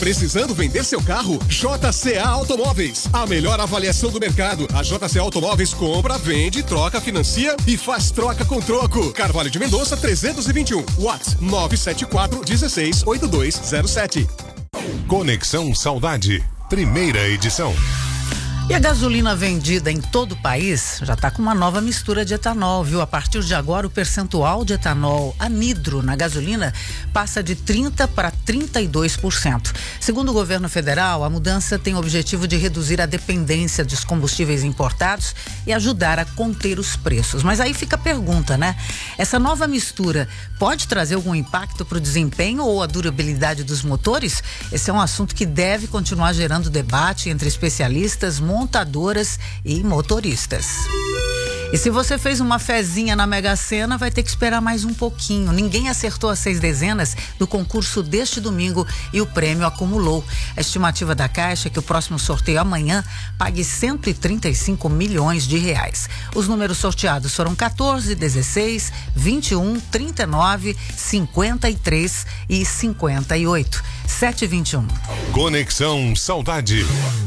Precisando vender seu carro? JCA Automóveis. A melhor avaliação do mercado. A JCA Automóveis compra, vende, troca, financia e faz troca com troco. Carvalho de Mendonça 321. WhatsApp 974 16 8207. Conexão Saudade, primeira edição. E a gasolina vendida em todo o país já está com uma nova mistura de etanol, viu? A partir de agora, o percentual de etanol anidro na gasolina passa de 30% para 32%. Segundo o governo federal, a mudança tem o objetivo de reduzir a dependência dos combustíveis importados e ajudar a conter os preços. Mas aí fica a pergunta, né? Essa nova mistura pode trazer algum impacto para o desempenho ou a durabilidade dos motores? Esse é um assunto que deve continuar gerando debate entre especialistas, montadoras e motoristas. E se você fez uma fezinha na Mega Sena, vai ter que esperar mais um pouquinho. Ninguém acertou as 6 dezenas do concurso deste domingo e o prêmio acumulou. A estimativa da Caixa é que o próximo sorteio amanhã pague 135 milhões de reais. Os números sorteados foram 14, 16, 21, 39, 53 e 58. 721. Conexão Saudade.